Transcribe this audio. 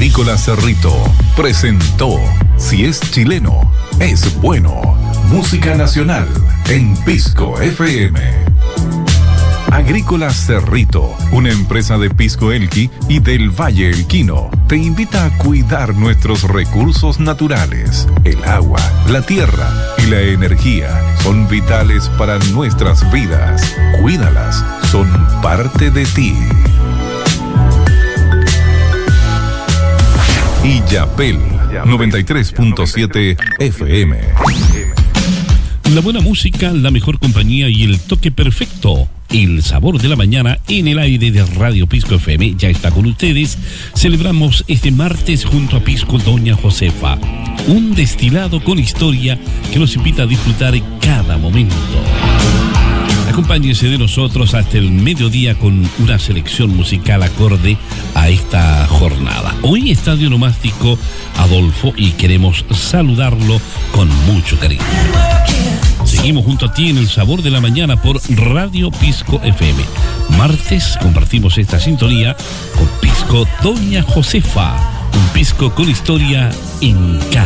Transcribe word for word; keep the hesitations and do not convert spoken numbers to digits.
Agrícola Cerrito presentó Si es chileno, es bueno. Música nacional en Pisco F M. Agrícola Cerrito, una empresa de Pisco Elqui y del Valle Elquino, te invita a cuidar nuestros recursos naturales. El agua, la tierra y la energía son vitales para nuestras vidas. Cuídalas, son parte de ti. Illapel noventa y tres punto siete F M. La buena música, la mejor compañía y el toque perfecto. El sabor de la mañana en el aire de Radio Pisco F M ya está con ustedes. Celebramos este martes junto a Pisco Doña Josefa, un destilado con historia que nos invita a disfrutar en cada momento. Acompáñense de nosotros hasta el mediodía con una selección musical acorde a esta jornada. Hoy Estadio Nomástico Adolfo y queremos saludarlo con mucho cariño. Seguimos junto a ti en el sabor de la mañana por Radio Pisco F M. Martes compartimos esta sintonía con Pisco Doña Josefa, un pisco con historia en cada